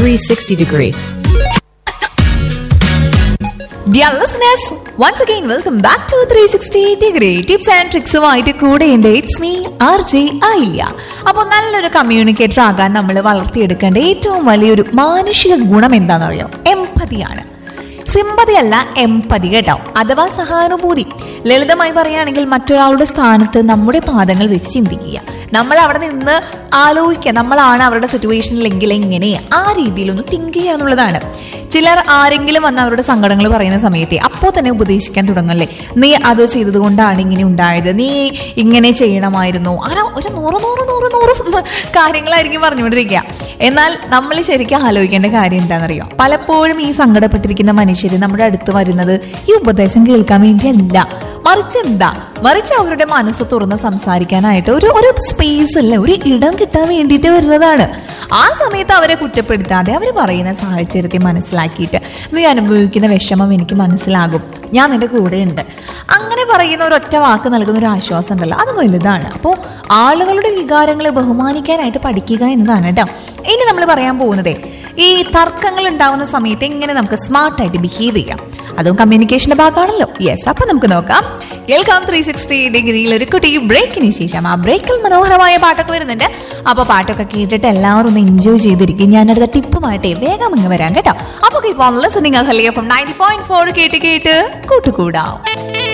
360 degree. Dear listeners, once again welcome back to 360 degree tips and tricks ആയിട്ട് കൂടെയുണ്ട്. It's me RJ ആയില്ല. അപ്പോൾ നല്ലൊരു കമ്മ്യൂണിക്കേറ്റർ ആകാൻ നമ്മൾ വളർത്തിയെടുക്കേണ്ട ഏറ്റവും വലിയൊരു മാനുഷിക ഗുണം എന്താണെന്നറിയോ? എംപതിയാണ്. സിമ്പതി അല്ല, എംപതി കേട്ടോ, അഥവാ സഹാനുഭൂതി. ലളിതമായി പറയുകയാണെങ്കിൽ മറ്റൊരാളുടെ സ്ഥാനത്ത് നമ്മുടെ പാദങ്ങൾ വെച്ച് ചിന്തിക്കുക. നമ്മൾ അവിടെ നിന്ന് ആലോചിക്കുക, നമ്മളാണ് അവരുടെ സിറ്റുവേഷനിലെങ്കിൽ എങ്ങനെ, ആ രീതിയിലൊന്ന് തിങ്ക് ചെയ്യുക എന്നുള്ളതാണ്. ചിലർ ആരെങ്കിലും വന്ന് അവരുടെ സങ്കടങ്ങൾ പറയുന്ന സമയത്ത് അപ്പോൾ തന്നെ ഉപദേശിക്കാൻ തുടങ്ങല്ലേ, നീ അത് ചെയ്തത് കൊണ്ടാണ് ഇങ്ങനെ ഉണ്ടായത്, നീ ഇങ്ങനെ ചെയ്യണമായിരുന്നു, അങ്ങനെ ഒരു നൂറ് കാര്യങ്ങളായിരിക്കും പറഞ്ഞുകൊണ്ടിരിക്കുക. എന്നാൽ നമ്മൾ ശരിക്കും ആലോചിക്കേണ്ട കാര്യം എന്താണെന്നറിയോ? പലപ്പോഴും ഈ സങ്കടപ്പെട്ടിരിക്കുന്ന മനുഷ്യർ നമ്മുടെ അടുത്ത് വരുന്നത് ഈ ഉപദേശം കേൾക്കാൻ വേണ്ടിയല്ല, മറിച്ച് അവരുടെ മനസ്സ് തുറന്ന് സംസാരിക്കാനായിട്ട് ഒരു സ്പേസ് അല്ല, ഒരു ഇടം കിട്ടാൻ വേണ്ടിയിട്ട് വരുന്നതാണ്. ആ സമയത്ത് അവരെ കുറ്റപ്പെടുത്താതെ അവർ പറയുന്ന സാഹചര്യത്തെ മനസ്സിലാക്കിയിട്ട്, നീ അനുഭവിക്കുന്ന വിഷമം എനിക്ക് മനസ്സിലാകും, ഞാൻ നിന്റെ കൂടെയുണ്ട്, അങ്ങനെ പറയുന്ന ഒരൊറ്റ വാക്ക് നൽകുന്ന ഒരു ആശ്വാസം ഉണ്ടല്ലോ, അത് വലുതാണ്. അപ്പോൾ ആളുകളുടെ വികാരങ്ങളെ ബഹുമാനിക്കാനായിട്ട് പഠിക്കുക എന്നതാണ് കേട്ടോ ഇനി നമ്മൾ പറയാൻ പോകുന്നത്. ഈ തർക്കങ്ങൾ ഉണ്ടാവുന്ന സമയത്ത് എങ്ങനെ നമുക്ക് സ്മാർട്ടായിട്ട് ബിഹേവ് ചെയ്യാം, അതും കമ്മ്യൂണിക്കേഷന്റെ ഭാഗമാണല്ലോ. യെസ്, അപ്പൊ നമുക്ക് നോക്കാം. കേൾക്കാം 360 ഡിഗ്രിയിൽ ഒരു കുട്ടി ബ്രേക്കിന് ശേഷം. ആ ബ്രേക്കിൽ മനോഹരമായ പാട്ടൊക്കെ വരുന്നുണ്ട്. അപ്പൊ പാട്ടൊക്കെ കേട്ടിട്ട് എല്ലാവരും ഒന്ന് എൻജോയ് ചെയ്തിരിക്കും. ഞാനടുത്ത ടിപ്പുമായിട്ടേ വേഗം ഇങ്ങ് വരാം കേട്ടോ. അപ്പൊ keep on listening Ahalya FM 90.4 കേട്ട് കൂട്ടുകൂടാം.